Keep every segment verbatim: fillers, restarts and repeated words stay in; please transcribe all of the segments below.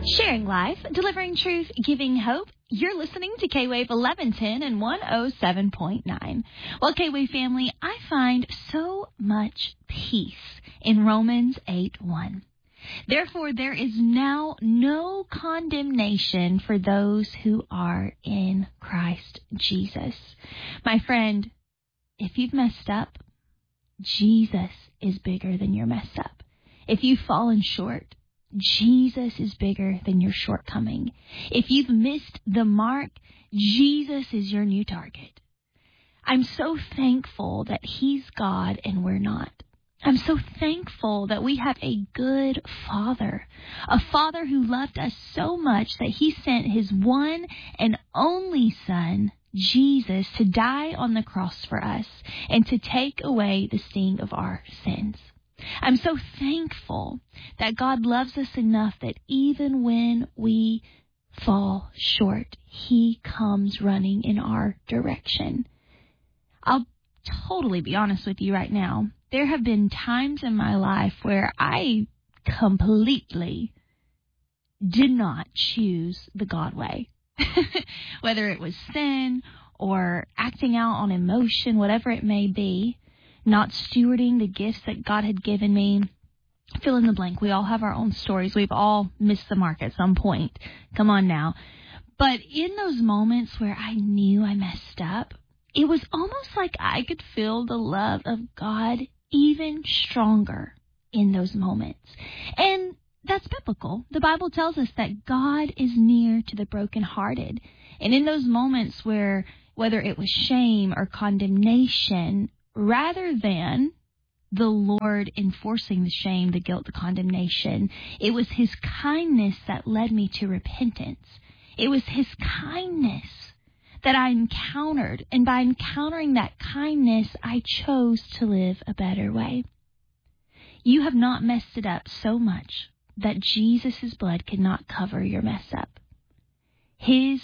Sharing life, delivering truth, giving hope. You're listening to K-Wave eleven ten and one oh seven point nine. Well, K-Wave family, I find so much peace in Romans eight one. Therefore, there is now no condemnation for those who are in Christ Jesus. My friend, if you've messed up, Jesus is bigger than your mess up. If you've fallen short, Jesus is bigger than your shortcoming. If you've missed the mark, Jesus is your new target. I'm so thankful that He's God and we're not. I'm so thankful that we have a good Father, a Father who loved us so much that He sent His one and only Son, Jesus, to die on the cross for us and to take away the sting of our sins. I'm so thankful that God loves us enough that even when we fall short, He comes running in our direction. I'll totally be honest with you right now. There have been times in my life where I completely did not choose the God way. Whether it was sin or acting out on emotion, whatever it may be. Not stewarding the gifts that God had given me. Fill in the blank. We all have our own stories. We've all missed the mark at some point. Come on now. But in those moments where I knew I messed up, it was almost like I could feel the love of God even stronger in those moments. And that's biblical. The Bible tells us that God is near to the brokenhearted. And in those moments where, whether it was shame or condemnation, rather than the Lord enforcing the shame, the guilt, the condemnation, it was His kindness that led me to repentance. It was His kindness that I encountered. And by encountering that kindness, I chose to live a better way. You have not messed it up so much that Jesus' blood cannot cover your mess up. His,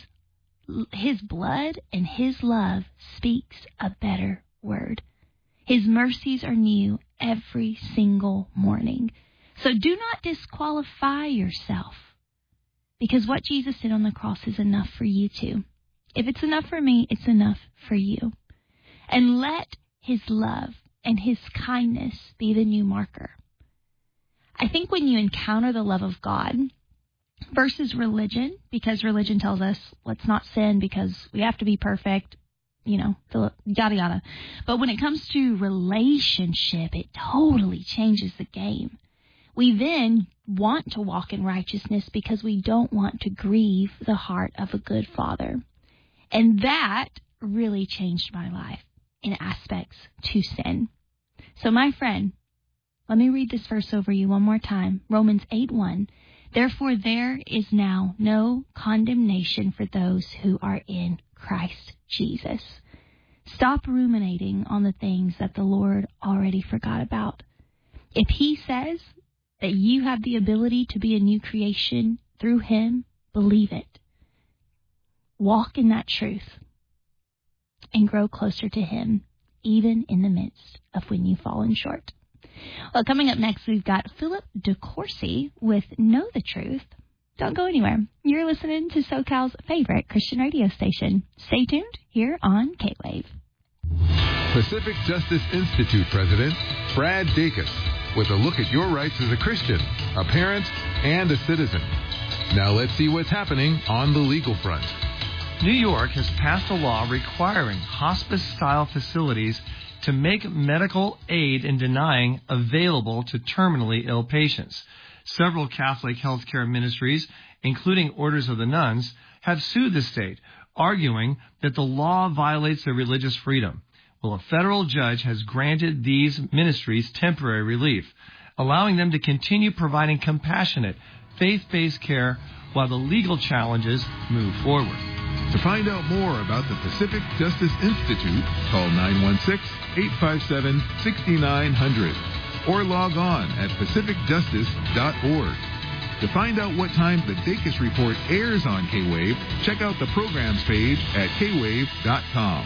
his blood and His love speaks a better word. His mercies are new every single morning. So do not disqualify yourself, because what Jesus did on the cross is enough for you too. If it's enough for me, it's enough for you. And let His love and His kindness be the new marker. I think when you encounter the love of God versus religion, because religion tells us let's not sin because we have to be perfect, you know, yada, yada. But when it comes to relationship, it totally changes the game. We then want to walk in righteousness because we don't want to grieve the heart of a good Father. And that really changed my life in aspects to sin. So my friend, let me read this verse over you one more time. Romans eight one. Therefore there is now no condemnation for those who are in Christ Jesus. Stop ruminating on the things that the Lord already forgot about. If He says that you have the ability to be a new creation through Him, believe it. Walk in that truth and grow closer to Him, even in the midst of when you've fallen short. Well, coming up next, we've got Philip DeCourcy with Know the Truth. Don't go anywhere. You're listening to SoCal's favorite Christian radio station. Stay tuned here on K-Wave. Pacific Justice Institute President Brad Dacus with a look at your rights as a Christian, a parent, and a citizen. Now let's see what's happening on the legal front. New York has passed a law requiring hospice-style facilities to make medical aid in denying available to terminally ill patients. Several Catholic healthcare ministries, including Orders of the Nuns, have sued the state, arguing that the law violates their religious freedom. Well, a federal judge has granted these ministries temporary relief, allowing them to continue providing compassionate, faith-based care while the legal challenges move forward. To find out more about the Pacific Justice Institute, call nine one six, eight five seven, six nine zero zero or log on at pacific justice dot org. To find out what time the Dacus Report airs on K-Wave, check out the programs page at k wave dot com.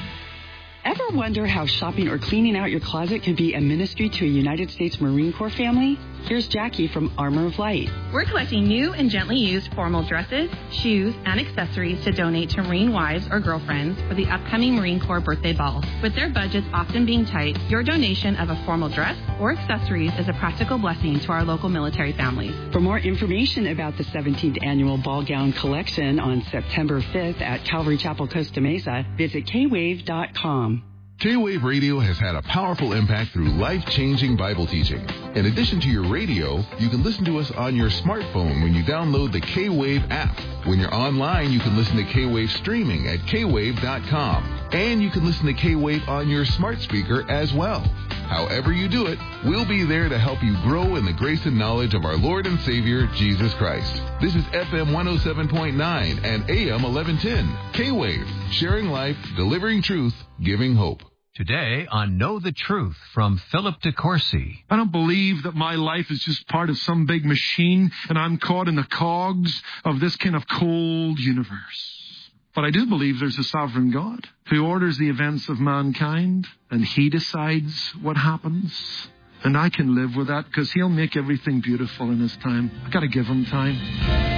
Ever wonder how shopping or cleaning out your closet can be a ministry to a United States Marine Corps family? Here's Jackie from Armor of Light. We're collecting new and gently used formal dresses, shoes, and accessories to donate to Marine wives or girlfriends for the upcoming Marine Corps birthday balls. With their budgets often being tight, your donation of a formal dress or accessories is a practical blessing to our local military families. For more information about the seventeenth Annual Ball Gown Collection on September fifth at Calvary Chapel, Costa Mesa, visit K wave dot com. K-Wave Radio has had a powerful impact through life-changing Bible teaching. In addition to your radio, you can listen to us on your smartphone when you download the K-Wave app. When you're online, you can listen to K-Wave streaming at K wave dot com. And you can listen to K-Wave on your smart speaker as well. However you do it, we'll be there to help you grow in the grace and knowledge of our Lord and Savior, Jesus Christ. This is F M one oh seven point nine and A M eleven ten. K-Wave, sharing life, delivering truth, giving hope. Today on Know the Truth from Philip DeCourcy. I don't believe that my life is just part of some big machine and I'm caught in the cogs of this kind of cold universe. But I do believe there's a sovereign God who orders the events of mankind and he decides what happens. And I can live with that because he'll make everything beautiful in his time. I've got to give him time.